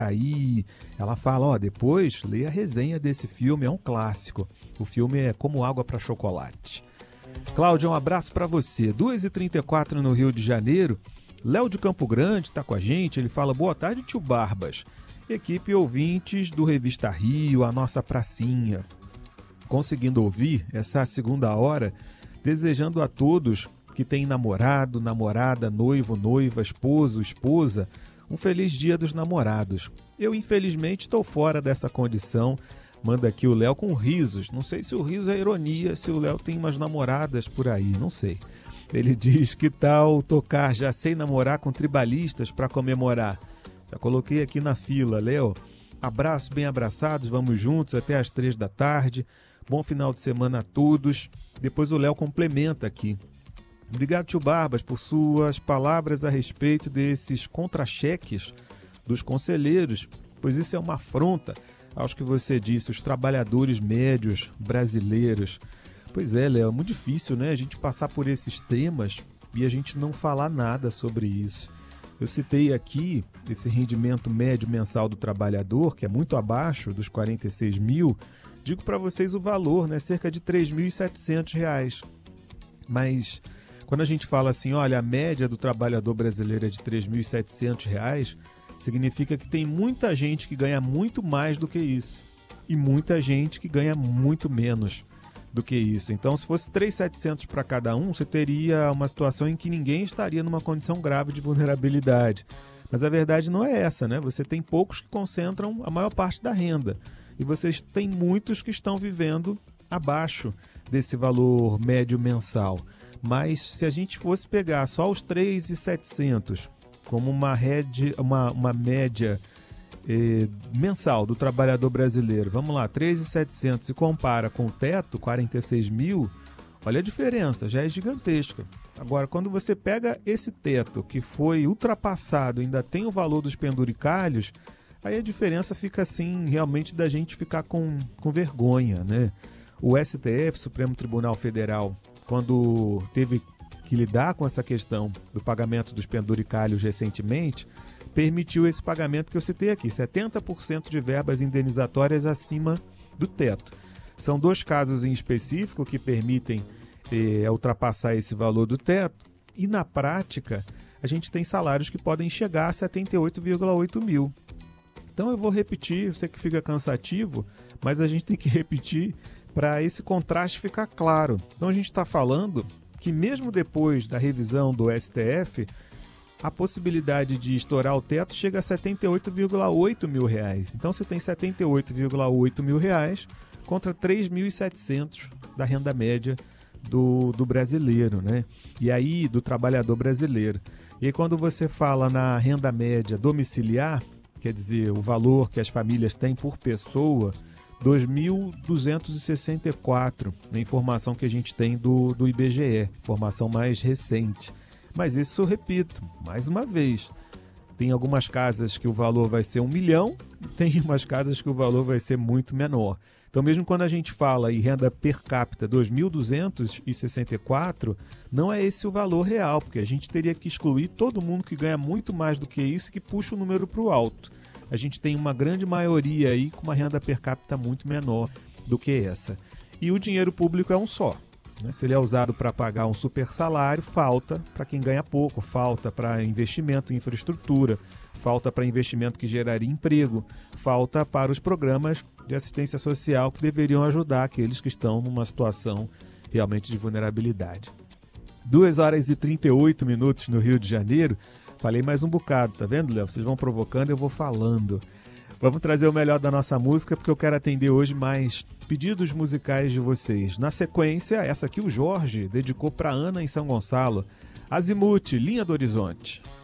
Aí ela fala, ó, depois lê a resenha desse filme, é um clássico. O filme é Como Água para Chocolate. Cláudia, um abraço para você. 2h34 no Rio de Janeiro. Léo de Campo Grande está com a gente. Ele fala, boa tarde, tio Barbas. Equipe ouvintes do Revista Rio, a nossa pracinha. Conseguindo ouvir essa segunda hora, desejando a todos que têm namorado, namorada, noivo, noiva, esposo, esposa, um feliz dia dos namorados. Eu, infelizmente, estou fora dessa condição. Manda aqui o Léo com risos. Não sei se o riso é ironia, se o Léo tem umas namoradas por aí, não sei. Ele diz, que tal tocar Já Sei Namorar com Tribalistas para comemorar? Já coloquei aqui na fila, Léo. Abraço, bem abraçados, vamos juntos até às 3 da tarde. Bom final de semana a todos. Depois o Léo complementa aqui. Obrigado, tio Barbas, por suas palavras a respeito desses contra-cheques dos conselheiros, pois isso é uma afronta aos que você disse, os trabalhadores médios brasileiros. Pois é, Léo, é muito difícil, né, a gente passar por esses temas e a gente não falar nada sobre isso. Eu citei aqui esse rendimento médio mensal do trabalhador, que é muito abaixo dos 46 mil. Digo para vocês o valor, né, cerca de R$ 3.700. Mas quando a gente fala assim, olha, a média do trabalhador brasileiro é de R$ 3.700, significa que tem muita gente que ganha muito mais do que isso. E muita gente que ganha muito menos do que isso. Então, se fosse 3.700 para cada um, você teria uma situação em que ninguém estaria numa condição grave de vulnerabilidade. Mas a verdade não é essa, né? Você tem poucos que concentram a maior parte da renda. E vocês têm muitos que estão vivendo abaixo desse valor médio mensal. Mas se a gente fosse pegar só os 3.700 como uma média mensal do trabalhador brasileiro, vamos lá, 3.700 e compara com o teto, 46 mil, olha a diferença, já é gigantesca. Agora, quando você pega esse teto que foi ultrapassado, ainda tem o valor dos penduricalhos, aí a diferença fica assim, realmente da gente ficar com vergonha, né? O STF, Supremo Tribunal Federal, quando teve que lidar com essa questão do pagamento dos penduricalhos recentemente, permitiu esse pagamento que eu citei aqui, 70% de verbas indenizatórias acima do teto. São 2 casos em específico que permitem ultrapassar esse valor do teto, e na prática a gente tem salários que podem chegar a 78,8 mil. Então eu vou repetir, eu sei que fica cansativo, mas a gente tem que repetir para esse contraste ficar claro. Então a gente está falando que mesmo depois da revisão do STF, a possibilidade de estourar o teto chega a 78,8 mil reais. Então você tem 78,8 mil reais contra 3.700 da renda média do brasileiro, né? E aí do trabalhador brasileiro. E aí, quando você fala na renda média domiciliar, quer dizer, o valor que as famílias têm por pessoa, 2.264, na informação que a gente tem do IBGE, informação mais recente. Mas isso, repito, mais uma vez, tem algumas casas que o valor vai ser 1 milhão, e tem umas casas que o valor vai ser muito menor. Então, mesmo quando a gente fala em renda per capita 2.264, não é esse o valor real, porque a gente teria que excluir todo mundo que ganha muito mais do que isso e que puxa o número para o alto. A gente tem uma grande maioria aí com uma renda per capita muito menor do que essa. E o dinheiro público é um só, né? Se ele é usado para pagar um super salário, falta para quem ganha pouco, falta para investimento em infraestrutura, falta para investimento que geraria emprego, falta para os programas de assistência social que deveriam ajudar aqueles que estão numa situação realmente de vulnerabilidade. 2h38 no Rio de Janeiro. Falei mais um bocado, tá vendo, Léo? Vocês vão provocando, eu vou falando. Vamos trazer o melhor da nossa música, porque eu quero atender hoje mais pedidos musicais de vocês. Na sequência, essa aqui o Jorge dedicou para Ana em São Gonçalo. Azimuth, Linha do Horizonte.